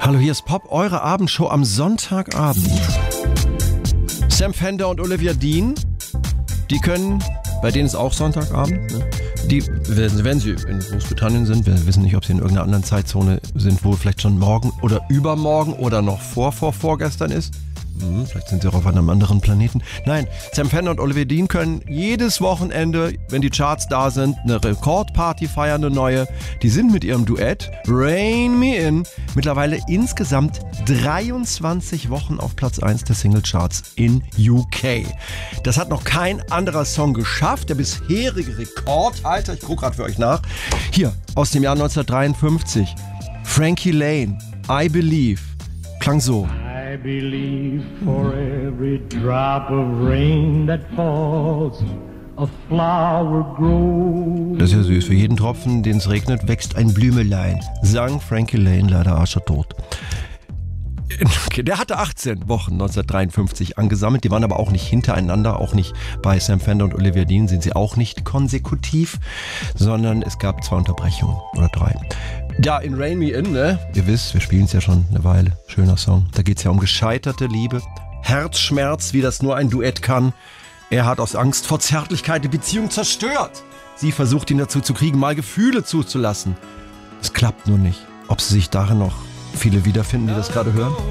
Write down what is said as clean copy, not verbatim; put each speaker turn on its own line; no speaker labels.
Hallo, hier ist Pop, eure Abendshow am Sonntagabend. Sam Fender und Olivia Dean, die können, bei denen ist auch Sonntagabend, ne? Die, wenn sie in Großbritannien sind, wir wissen nicht, ob sie in irgendeiner anderen Zeitzone sind, wo vielleicht schon morgen oder übermorgen oder noch vorgestern ist. Vielleicht sind sie auch auf einem anderen Planeten. Nein, Sam Fender und Olivia Dean können jedes Wochenende, wenn die Charts da sind, eine Rekordparty feiern, eine neue. Die sind mit ihrem Duett Rain Me In mittlerweile insgesamt 23 Wochen auf Platz 1 der Singlecharts in UK. Das hat noch kein anderer Song geschafft. Der bisherige Rekordhalter, ich gucke gerade für euch nach, hier aus dem Jahr 1953. Frankie Lane, I Believe, klang so.
I believe for every drop of rain that falls, a flower grows.
Das ist ja süß. Für jeden Tropfen, den es regnet, wächst ein Blümelein. Sang Frankie Lane, leider arschertot. Okay, der hatte 18 Wochen 1953 angesammelt. Die waren aber auch nicht hintereinander, auch nicht bei Sam Fender und Olivia Dean sind sie auch nicht konsekutiv, sondern es gab 2 Unterbrechungen oder 3. Ja, in Rain Me In, ne? Ihr wisst, wir spielen es ja schon eine Weile. Schöner Song. Da geht es ja um gescheiterte Liebe. Herzschmerz, wie das nur ein Duett kann. Er hat aus Angst vor Zärtlichkeit die Beziehung zerstört. Sie versucht ihn dazu zu kriegen, mal Gefühle zuzulassen. Es klappt nur nicht. Ob sie sich darin noch viele wiederfinden, die das gerade hören?